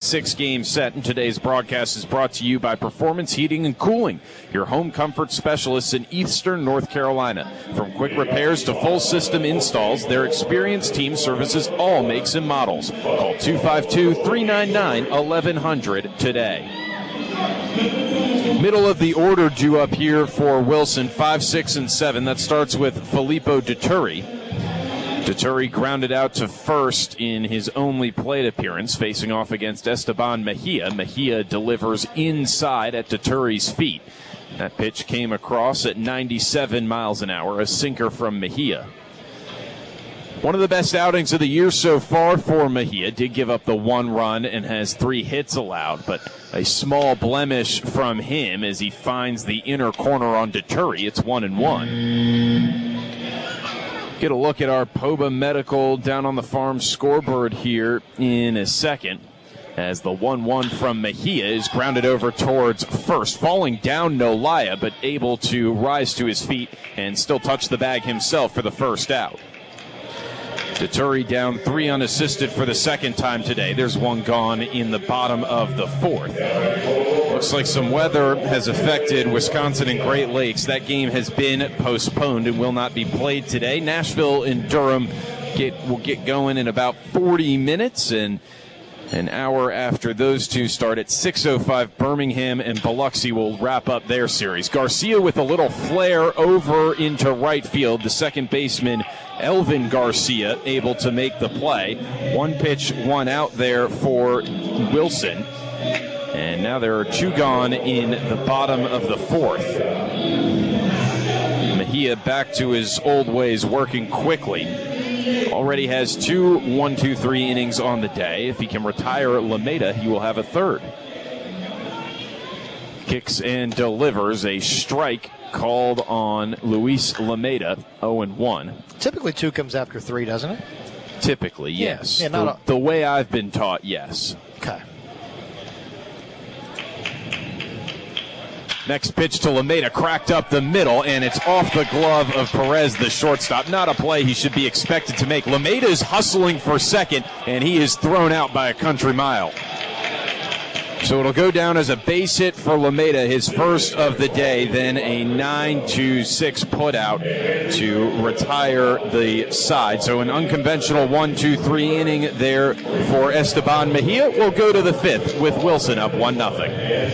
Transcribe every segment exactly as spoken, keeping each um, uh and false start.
six-game set, and today's broadcast is brought to you by Performance Heating and Cooling, your home comfort specialists in Eastern North Carolina. From quick repairs to full system installs, their experienced team services all makes and models. Call two five two, three nine nine, eleven hundred today. Middle of the order due up here for Wilson, five, six, and seven. That starts with Filippo Deturi. Deturi grounded out to first in his only plate appearance, facing off against Esteban Mejia. Mejia delivers inside at Deturi's feet. That pitch came across at ninety-seven miles an hour, a sinker from Mejia. One of the best outings of the year so far for Mejia. Did give up the one run and has three hits allowed, but a small blemish from him as he finds the inner corner on Deturi. It's one and one. Get a look at our P O B A Medical down on the farm scoreboard here in a second, as the one one from Mejia is grounded over towards first. Falling down Nolaya, but able to rise to his feet and still touch the bag himself for the first out. Deturi down three unassisted for the second time today. There's one gone in the bottom of the fourth. Looks like some weather has affected Wisconsin and Great Lakes. That game has been postponed and will not be played today. Nashville and Durham get, will get going in about forty minutes, and an hour after those two start at six oh five, Birmingham and Biloxi will wrap up their series. Garcia with a little flare over into right field. The second baseman, Elvin Garcia, able to make the play. One pitch, one out there for Wilson. And now there are two gone in the bottom of the fourth. Mejia back to his old ways, working quickly. Already has two one two three innings on the day. If he can retire Lameda, he will have a third. Kicks and delivers a strike called on Luis Lameda, oh and one. Typically two comes after three, doesn't it? Typically, yes. Yeah, yeah, not the, the way I've been taught, yes. Okay. Next pitch to Lameda, cracked up the middle, and it's off the glove of Perez, the shortstop. Not a play he should be expected to make. Lameda is hustling for second, and he is thrown out by a country mile. So it'll go down as a base hit for Lameda, his first of the day, then a nine to six putout to retire the side. So an unconventional one two three inning there for Esteban Mejia. We'll go to the fifth with Wilson up one nothing.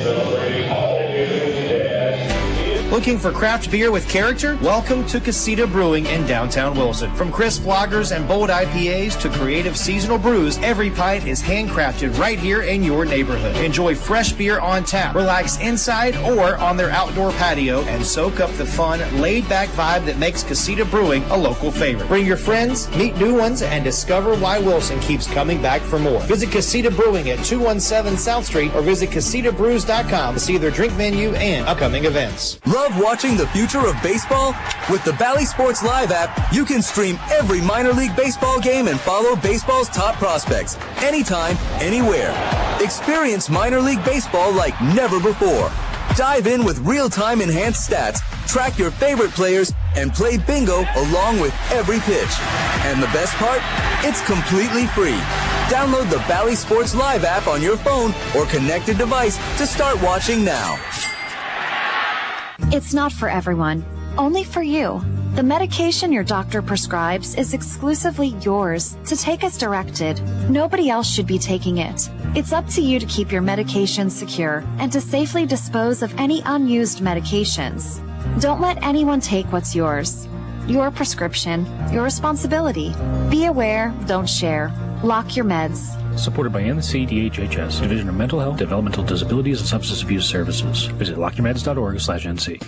Looking for craft beer with character? Welcome to Casita Brewing in downtown Wilson. From crisp lagers and bold I P As to creative seasonal brews, every pint is handcrafted right here in your neighborhood. Enjoy fresh beer on tap, relax inside or on their outdoor patio, and soak up the fun, laid-back vibe that makes Casita Brewing a local favorite. Bring your friends, meet new ones, and discover why Wilson keeps coming back for more. Visit Casita Brewing at two one seven South Street or visit casita brews dot com to see their drink menu and upcoming events. Love watching the future of baseball? With the Bally Sports Live app, you can stream every minor league baseball game and follow baseball's top prospects anytime, anywhere. Experience minor league baseball like never before. Dive in with real-time enhanced stats, track your favorite players, and play bingo along with every pitch. And the best part? It's completely free. Download the Bally Sports Live app on your phone or connected device to start watching now. It's not for everyone, only for you. The medication your doctor prescribes is exclusively yours to take as directed. Nobody else should be taking it. It's up to you to keep your medication secure and to safely dispose of any unused medications. Don't let anyone take what's yours. Your prescription, your responsibility. Be aware, don't share. Lock your meds. Supported by N C D H H S, Division of Mental Health, Developmental Disabilities, and Substance Abuse Services. Visit lock your meds dot org slash N C.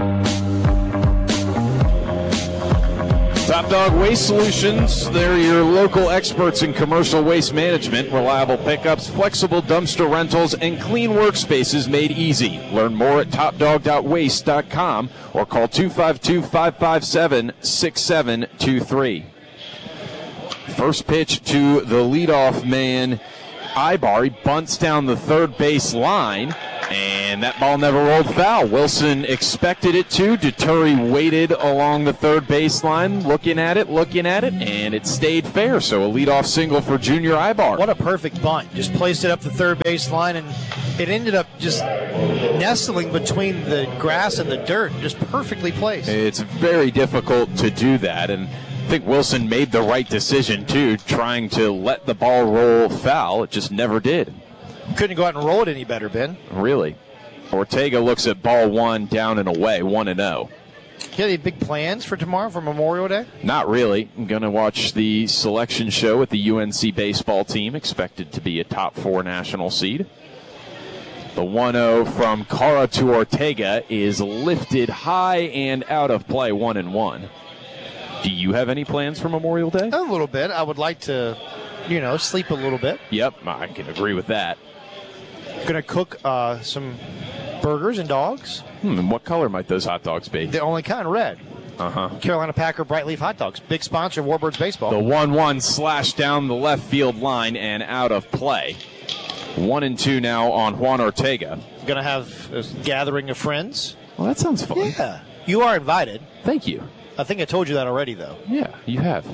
Top Dog Waste Solutions, they're your local experts in commercial waste management, reliable pickups, flexible dumpster rentals, and clean workspaces made easy. Learn more at top dog dot waste dot com or call two five two, five five seven, six seven two three. First pitch to the leadoff man, Ibar. He bunts down the third base line. And that ball never rolled foul. Wilson expected it to. Deturi waited along the third baseline, looking at it, looking at it, and it stayed fair. So a leadoff single for Junior Ibar. What a perfect bunt. Just placed it up the third baseline, and it ended up just nestling between the grass and the dirt. Just perfectly placed. It's very difficult to do that, and I think Wilson made the right decision, too, trying to let the ball roll foul. It just never did. Couldn't go out and roll it any better, Ben. Really. Ortega looks at ball one, down and away, one and oh. You have any big plans for tomorrow, for Memorial Day? Not really. I'm going to watch the selection show with the U N C baseball team, expected to be a top four national seed. The one oh from Cara to Ortega is lifted high and out of play, one and one. Do you have any plans for Memorial Day? A little bit. I would like to, you know, sleep a little bit. Yep, I can agree with that. Going to cook uh, some burgers and dogs. Hmm, and what color might those hot dogs be? The only kind, red. Uh-huh. Carolina Packer Bright Leaf Hot Dogs. Big sponsor of Warbirds Baseball. The one one slash down the left field line and out of play. One and two now on Juan Ortega. Going to have a gathering of friends. Well, that sounds fun. Yeah. You are invited. Thank you. I think I told you that already, though. Yeah, you have.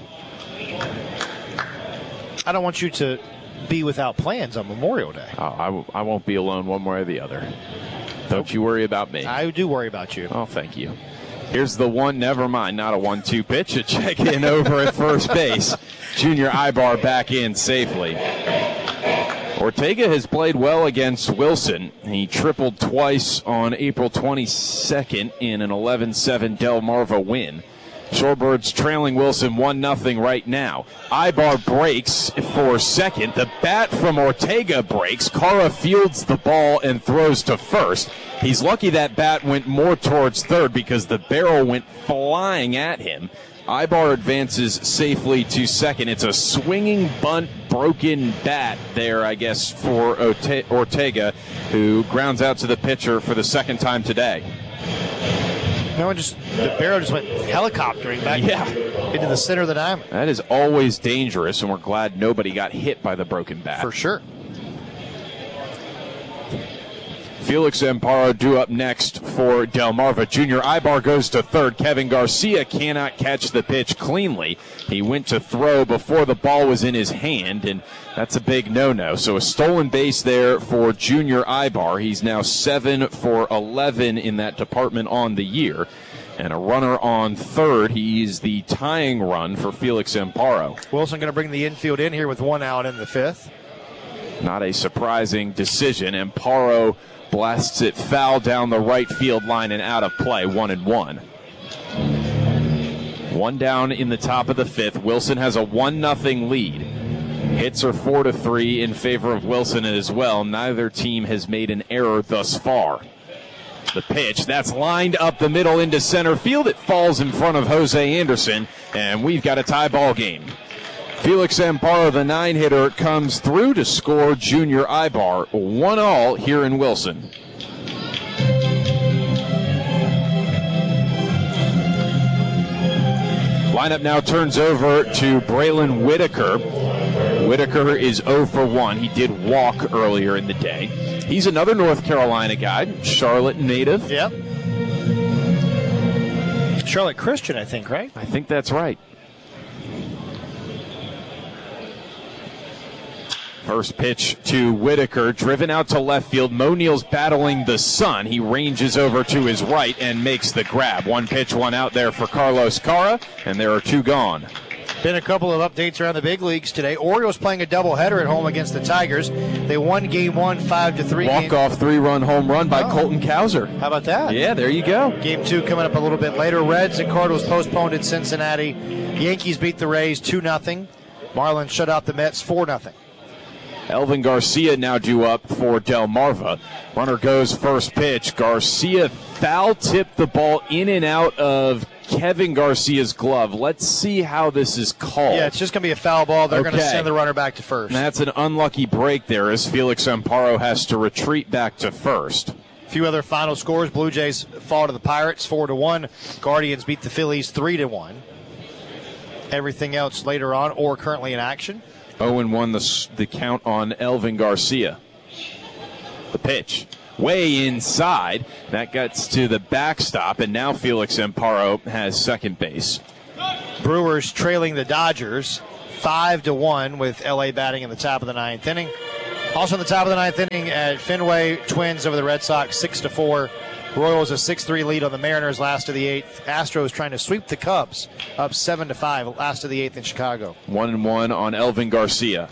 I don't want you to be without plans on Memorial Day. Oh, I, w- I won't be alone one way or the other. Don't you worry about me. I do worry about you. Oh, thank you. Here's the one, never mind, not a one two pitch. A check in over at first base. Junior Ibar back in safely. Ortega has played well against Wilson. He tripled twice on April twenty-second in an eleven seven Delmarva win. Shorebirds trailing Wilson one nothing right now. Ibar breaks for second. The bat from Ortega breaks. Cara fields the ball and throws to first. He's lucky that bat went more towards third because the barrel went flying at him. Ibar advances safely to second. It's a swinging bunt, broken bat there, I guess, for Ortega, who grounds out to the pitcher for the second time today. No, just the barrel just went helicoptering back yeah. into the center of the diamond. That is always dangerous, and we're glad nobody got hit by the broken bat. For sure. Felix Amparo due up next for Delmarva. Junior Ibar goes to third. Kevin Garcia cannot catch the pitch cleanly. He went to throw before the ball was in his hand, and that's a big no-no. So a stolen base there for Junior Ibar. He's now seven for eleven in that department on the year. And a runner on third. He's the tying run for Felix Amparo. Wilson going to bring the infield in here with one out in the fifth. Not a surprising decision. Amparo blasts it foul down the right field line and out of play, one and one. One down in the top of the fifth. Wilson has a one nothing lead. Hits are four to three in favor of Wilson as well. Neither team has made an error thus far. The pitch, that's lined up the middle into center field. It falls in front of Jose Anderson, and we've got a tie ball game. Felix Amparo, the nine-hitter, comes through to score Junior Ibar. One all here in Wilson. Lineup now turns over to Braylon Whitaker. Whitaker is oh for one. He did walk earlier in the day. He's another North Carolina guy, Charlotte native. Yep. Charlotte Christian, I think, right? I think that's right. First pitch to Whitaker, driven out to left field. Mo Neal's battling the sun. He ranges over to his right and makes the grab. One pitch, one out there for Carlos Cara, and there are two gone. Been a couple of updates around the big leagues today. Orioles playing a doubleheader at home against the Tigers. They won game one, five to three. Walk-off three-run home run by oh. Colton Cowser. How about that? Yeah, there you go. Game two coming up a little bit later. Reds and Cardinals postponed in Cincinnati. Yankees beat the Rays two nothing. Marlins shut out the Mets four nothing. Elvin Garcia now due up for Delmarva. Runner goes first pitch. Garcia foul tipped the ball in and out of Kevin Garcia's glove. Let's see how this is called. Yeah, it's just going to be a foul ball. They're okay. going to send the runner back to first. And that's an unlucky break there as Felix Amparo has to retreat back to first. A few other final scores. Blue Jays fall to the Pirates four to one. Guardians beat the Phillies three to one. Everything else later on or currently in action. oh and one the, the count on Elvin Garcia. The pitch. way inside. That gets to the backstop, and now Felix Amparo has second base. Brewers trailing the Dodgers five to one with L A batting in the top of the ninth inning. Also in the top of the ninth inning at Fenway, Twins over the Red Sox six to four. Royals a six three lead on the Mariners last of the eighth. Astros trying to sweep the Cubs up seven to five last of the eighth in Chicago. One and one on Elvin Garcia.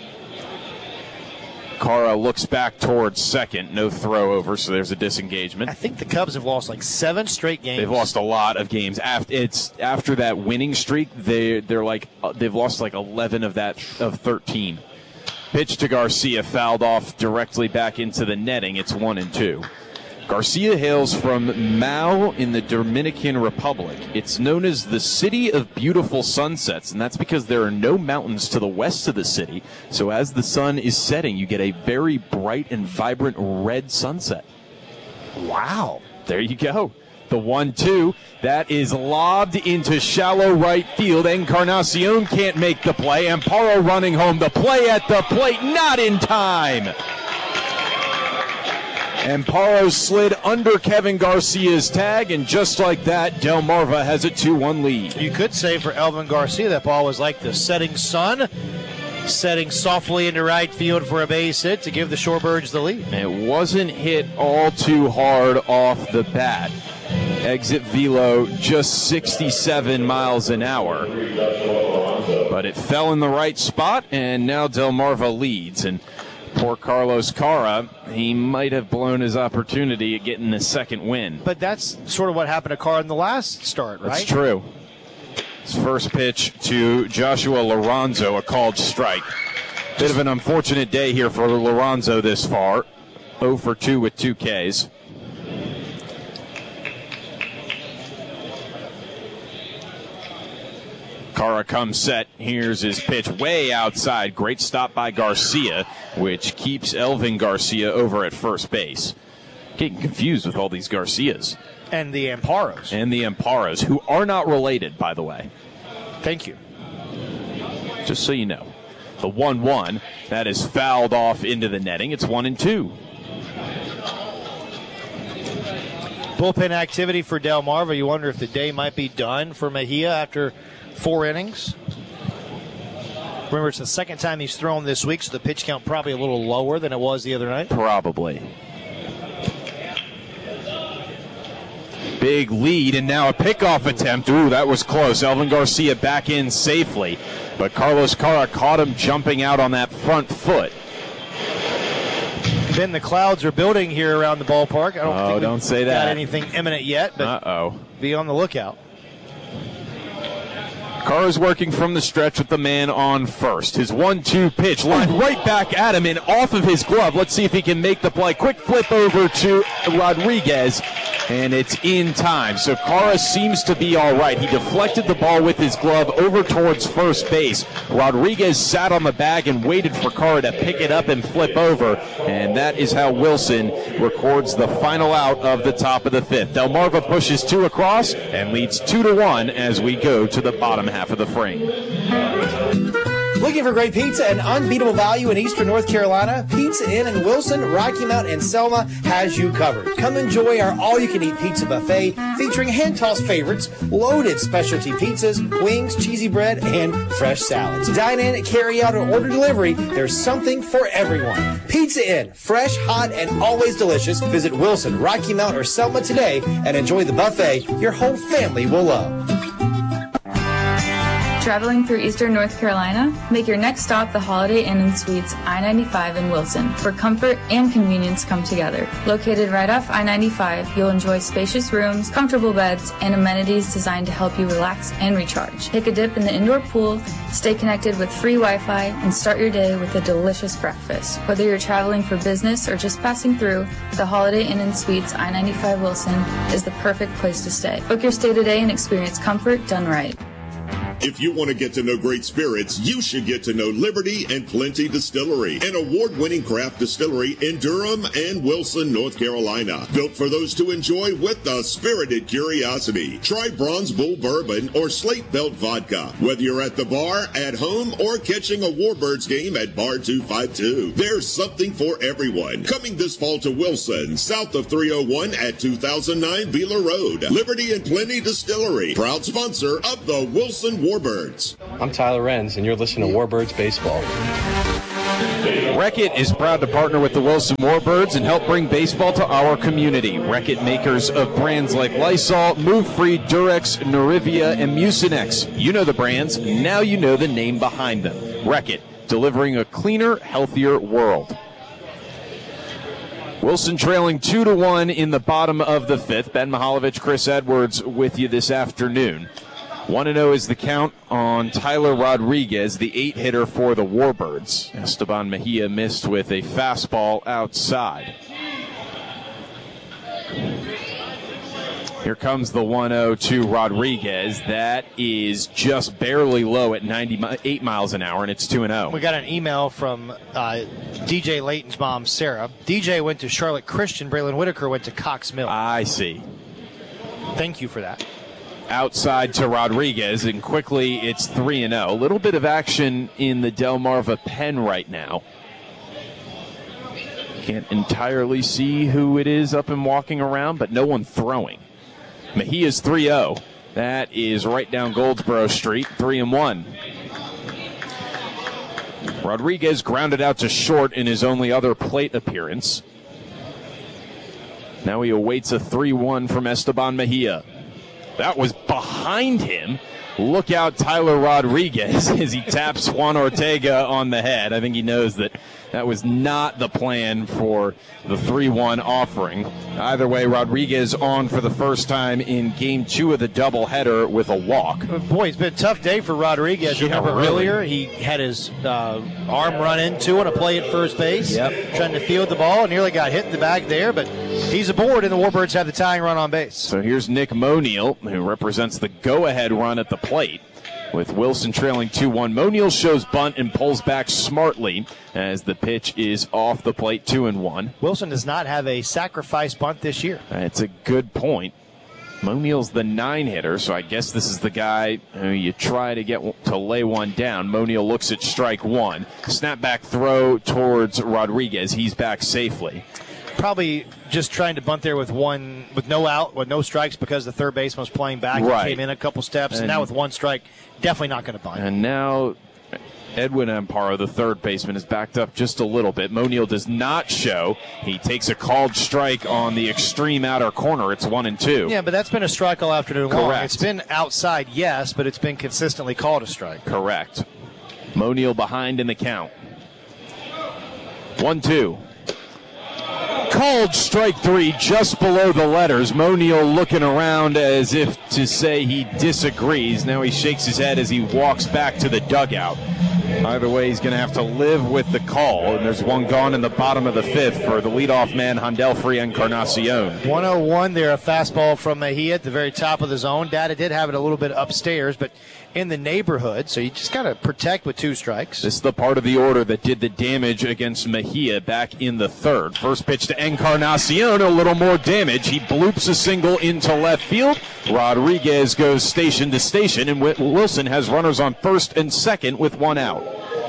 Cara looks back towards second. No throw over, so there's a disengagement. I think the Cubs have lost like seven straight games. They've lost a lot of games. After it's after that winning streak, they they're like they've lost like eleven of that of thirteen. Pitch to Garcia, fouled off directly back into the netting. It's one and two. Garcia hails from Mao in the Dominican Republic. It's known as the City of Beautiful Sunsets, and that's because there are no mountains to the west of the city. So as the sun is setting, you get a very bright and vibrant red sunset. Wow. There you go. The one two, that is lobbed into shallow right field. Encarnacion can't make the play. Amparo running home. The play at the plate, not in time. Amparo slid under Kevin Garcia's tag, and just like that, Delmarva has a two one lead. You could say for Elvin Garcia that ball was like the setting sun, setting softly into right field for a base hit to give the Shorebirds the lead. It wasn't hit all too hard off the bat. Exit velo just sixty-seven miles an hour. But it fell in the right spot, and now Delmarva leads. And poor Carlos Cara, he might have blown his opportunity at getting the second win. But that's sort of what happened to Cara in the last start, right? That's true. His first pitch to Joshua Lorenzo, a called strike. Bit of an unfortunate day here for Lorenzo this far. oh for two with two Ks. Cara comes set. Here's his pitch way outside. Great stop by Garcia, which keeps Elvin Garcia over at first base. Getting confused with all these Garcias. And the Amparos. And the Amparos, who are not related, by the way. Thank you. Just so you know. The one one, that is fouled off into the netting. It's one and two. Bullpen activity for Delmarva. You wonder if the day might be done for Mejia after four innings. Remember, it's the second time he's thrown this week, so the pitch count probably a little lower than it was the other night. Probably. Big lead, and now a pickoff attempt. Ooh, that was close. Elvin Garcia back in safely, but Carlos Cara caught him jumping out on that front foot. Ben, the clouds are building here around the ballpark. I don't oh, think don't say that. Got anything imminent yet, but Uh-oh. Be on the lookout. Cara's working from the stretch with the man on first. His one two pitch lined right back at him and off of his glove. Let's see if he can make the play. Quick flip over to Rodriguez, and it's in time. So Cara seems to be all right. He deflected the ball with his glove over towards first base. Rodriguez sat on the bag and waited for Cara to pick it up and flip over, and that is how Wilson records the final out of the top of the fifth. Delmarva pushes two across and leads two to one as we go to the bottom half of the frame. Looking for great pizza and unbeatable value in Eastern North Carolina? Pizza Inn in Wilson, Rocky Mount, and Selma has you covered. Come enjoy our all-you-can-eat pizza buffet featuring hand-tossed favorites, loaded specialty pizzas, wings, cheesy bread, and fresh salads. Dine in, carry out, or order delivery. There's something for everyone. Pizza Inn, fresh, hot, and always delicious. Visit Wilson, Rocky Mount, or Selma today and enjoy the buffet your whole family will love. Traveling through Eastern North Carolina? Make your next stop the Holiday Inn and Suites I ninety-five in Wilson, where comfort and convenience come together. Located right off I ninety-five, you'll enjoy spacious rooms, comfortable beds, and amenities designed to help you relax and recharge. Take a dip in the indoor pool, stay connected with free Wi-Fi, and start your day with a delicious breakfast. Whether you're traveling for business or just passing through, the Holiday Inn and Suites I ninety-five Wilson is the perfect place to stay. Book your stay today and experience comfort done right. If you want to get to know great spirits, you should get to know Liberty and Plenty Distillery, an award-winning craft distillery in Durham and Wilson, North Carolina. Built for those to enjoy with a spirited curiosity. Try Bronze Bull Bourbon or Slate Belt Vodka. Whether you're at the bar, at home, or catching a Warbirds game at Bar two fifty-two, there's something for everyone. Coming this fall to Wilson, south of three oh one at two thousand nine Beeler Road. Liberty and Plenty Distillery, proud sponsor of the Wilson Warbirds. I'm Tyler Renz, and you're listening to Warbirds Baseball. Reckitt is proud to partner with the Wilson Warbirds and help bring baseball to our community. Reckitt, makers of brands like Lysol, Move Free, Durex, Norivia, and Mucinex. You know the brands, now you know the name behind them. Reckitt, delivering a cleaner, healthier world. Wilson trailing two to one in the bottom of the fifth. Ben Mihaljevic, Chris Edwards with you this afternoon. one and oh is the count on Tyler Rodriguez, the eight-hitter for the Warbirds. Esteban Mejia missed with a fastball outside. Here comes the one oh to Rodriguez. That is just barely low at ninety-eight miles an hour, and it's two and oh. We got an email from uh, D J Layton's mom, Sarah. D J went to Charlotte Christian. Braylon Whitaker went to Cox Mill. I see. Thank you for that. Outside to Rodriguez, and quickly it's three and oh. A little bit of action in the Delmarva pen right now. Can't entirely see who it is up and walking around, but no one throwing. Mejia's three oh. That is right down Goldsboro Street, three and one. Rodriguez grounded out to short in his only other plate appearance. Now he awaits a three one from Esteban Mejia. That was behind him. Look out, Tyler Rodriguez, as he taps Juan Ortega on the head. I think he knows that that was not the plan for the three one offering. Either way, Rodriguez on for the first time in game two of the doubleheader with a walk. Boy, it's been a tough day for Rodriguez. Yeah, Remember really. earlier, he had his uh, arm run into on a play at first base, Yep. trying to field the ball, and nearly got hit in the back there, but he's aboard, and the Warbirds have the tying run on base. So here's Nick Monial, who represents the go-ahead run at the plate. With Wilson trailing two one, Monial shows bunt and pulls back smartly as the pitch is off the plate, two and one. Wilson does not have a sacrifice bunt this year. That's a good point. Monial's the nine hitter, so I guess this is the guy who you try to get to lay one down. Monial looks at strike one. Snapback throw towards Rodriguez. He's back safely. Probably just trying to bunt there with one, with no out, with no strikes because the third baseman was playing back. Right. He came in a couple steps, and, and now with one strike, definitely not going to bunt. And now Edwin Amparo, the third baseman, is backed up just a little bit. Monial does not show. He takes a called strike on the extreme outer corner. It's one and two. Yeah, but that's been a strike all afternoon long. Correct. It's been outside, yes, but it's been consistently called a strike. Correct. Monial behind in the count. One two. Called strike three just below the letters. Monial looking around as if to say he disagrees. Now he shakes his head as he walks back to the dugout. Either way, he's going to have to live with the call. And there's one gone in the bottom of the fifth for the leadoff man, Handelfrey Encarnacion. one oh one there, a fastball from Mejia at the very top of the zone. Data did have it a little bit upstairs, but in the neighborhood, so you just got to protect with two strikes. This is the part of the order that did the damage against Mejia back in the third. First pitch to Encarnacion, a little more damage. He bloops a single into left field. Rodriguez goes station to station, and Wilson has runners on first and second with one out.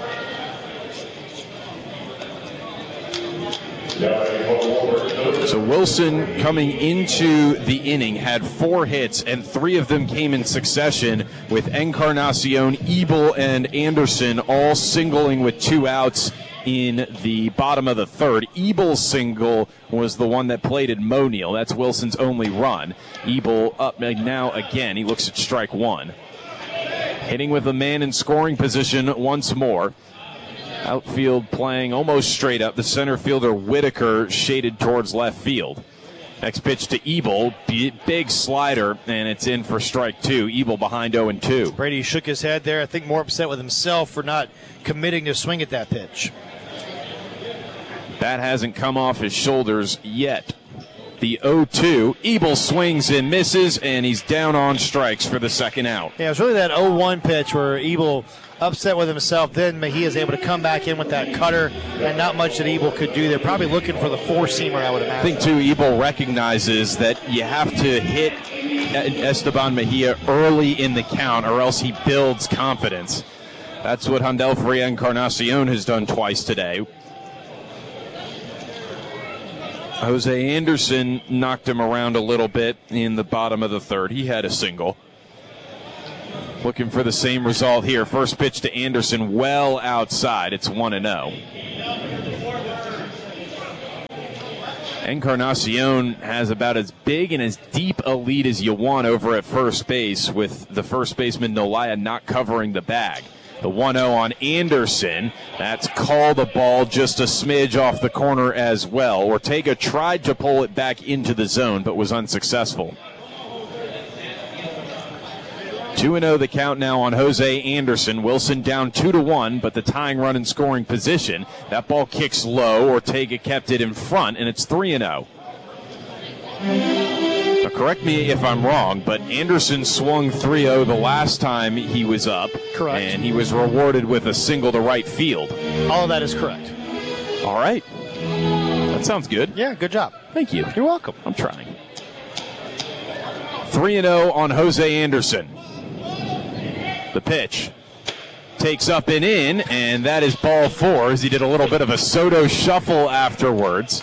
So Wilson, coming into the inning, had four hits, and three of them came in succession with Encarnacion, Ebel, and Anderson all singling with two outs in the bottom of the third. Ebel's single was the one that plated Monial. That's Wilson's only run. Ebel up now again. He looks at strike one. Hitting with a man in scoring position once more. Outfield playing almost straight up. The center fielder, Whitaker, shaded towards left field. Next pitch to Ebel. Big slider, and it's in for strike two. Ebel behind oh and two. Brady shook his head there. I think more upset with himself for not committing to swing at that pitch. Bat hasn't come off his shoulders yet. the oh two. Ebel swings and misses, and he's down on strikes for the second out. Yeah, it was really that oh one pitch where Ebel upset with himself. Then Mejia is able to come back in with that cutter, and not much that Ebel could do. They're probably looking for the four-seamer, I would imagine. I think, too, Ebel recognizes that you have to hit Esteban Mejia early in the count, or else he builds confidence. That's what Handelfrey Encarnacion has done twice today. Jose Anderson knocked him around a little bit in the bottom of the third. He had a single. Looking for the same result here. First pitch to Anderson, well outside. It's one and oh. Encarnacion has about as big and as deep a lead as you want over at first base, with the first baseman Nolaya not covering the bag. The one oh on Anderson. That's called a ball just a smidge off the corner as well. Ortega tried to pull it back into the zone, but was unsuccessful. two and oh the count now on Jose Anderson. Wilson down two to one, but the tying run in scoring position. That ball kicks low. Ortega kept it in front, and it's three and oh. Now, correct me if I'm wrong, but Anderson swung three oh the last time he was up. Correct. And he was rewarded with a single to right field. All of that is correct. All right. That sounds good. Yeah, good job. Thank you. You're welcome. I'm trying. three and oh on Jose Anderson. The pitch takes up and in, and that is ball four, as he did a little bit of a Soto shuffle afterwards.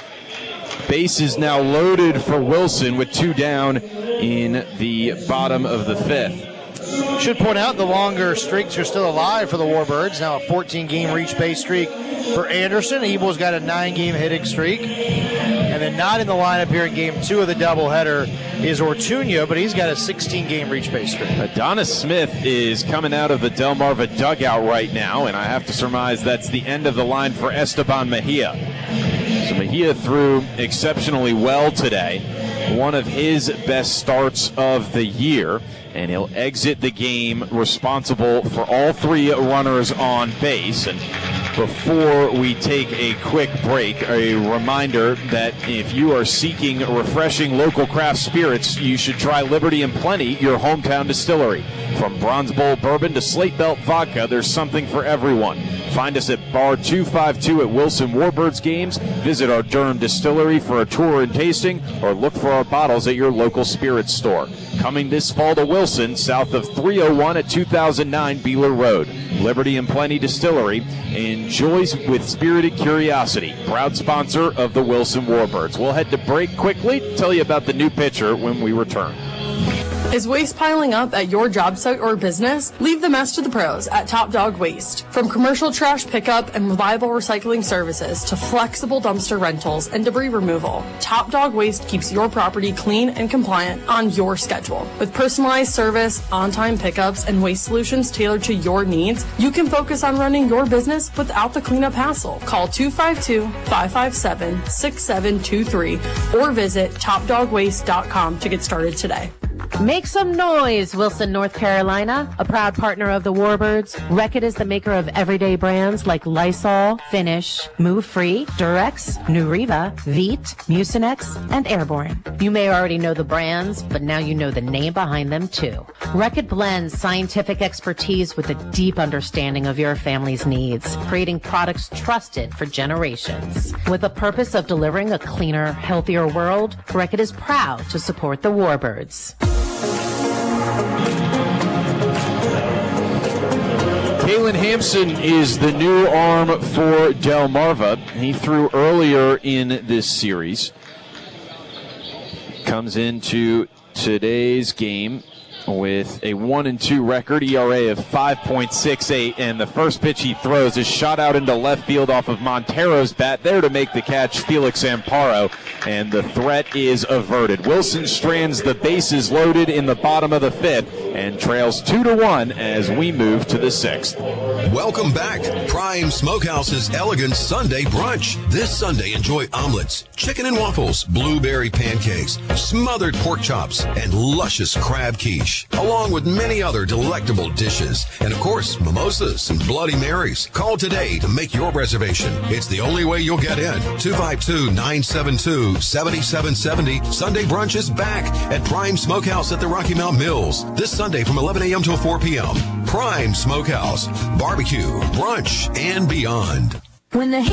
Base is now loaded for Wilson with two down in the bottom of the fifth. Should point out the longer streaks are still alive for the Warbirds. Now a fourteen-game reach base streak for Anderson. Ebel's got a nine-game hitting streak. And then not in the lineup here in game two of the doubleheader is Ortuño, but he's got a sixteen-game reach base streak. Adonis Smith is coming out of the Delmarva dugout right now, and I have to surmise that's the end of the line for Esteban Mejia. So Mejia threw exceptionally well today, one of his best starts of the year, and he'll exit the game responsible for all three runners on base. And before we take a quick break, a reminder that if you are seeking refreshing local craft spirits, you should try Liberty and Plenty, your hometown distillery. From Bronze Bowl bourbon to Slate Belt vodka, there's something for everyone. Find us at Bar two fifty-two at Wilson Warbirds games. Visit our Durham distillery for a tour and tasting, or look for our bottles at your local spirits store. Coming this fall to Wilson, south of three oh one at two thousand nine Beeler Road. Liberty and Plenty Distillery enjoys with spirited curiosity. Proud sponsor of the Wilson Warbirds. We'll head to break quickly, tell you about the new pitcher when we return. Is waste piling up at your job site or business? Leave the mess to the pros at Top Dog Waste. From commercial trash pickup and reliable recycling services to flexible dumpster rentals and debris removal, Top Dog Waste keeps your property clean and compliant on your schedule. With personalized service, on-time pickups, and waste solutions tailored to your needs, you can focus on running your business without the cleanup hassle. Call two five two, five five seven, six seven two three or visit top dog waste dot com to get started today. Make some noise, Wilson, North Carolina, a proud partner of the Warbirds. Reckitt is the maker of everyday brands like Lysol, Finish, Move Free, Durex, Nuriva, Veet, Mucinex, and Airborne. You may already know the brands, but now you know the name behind them too. Reckitt blends scientific expertise with a deep understanding of your family's needs, creating products trusted for generations. With the purpose of delivering a cleaner, healthier world, Reckitt is proud to support the Warbirds. Kalen Hampson is the new arm for Delmarva. He threw earlier in this series. Comes into today's game with a one and two record, E R A of five point six eight, and the first pitch he throws is shot out into left field off of Montero's bat. There to make the catch, Felix Amparo, and the threat is averted. Wilson strands the bases loaded in the bottom of the fifth and trails two to one as we move to the sixth. Welcome back. Prime Smokehouse's Elegant Sunday Brunch. This Sunday, enjoy omelets, chicken and waffles, blueberry pancakes, smothered pork chops, and luscious crab quiche, along with many other delectable dishes. And of course, mimosas and Bloody Marys. Call today to make your reservation. It's the only way you'll get in. two five two, nine seven two, seven seven seven zero. Sunday Brunch is back at Prime Smokehouse at the Rocky Mount Mills. This Sunday from eleven a.m. till four p.m. Prime Smokehouse. Barbecue, brunch, and beyond. When the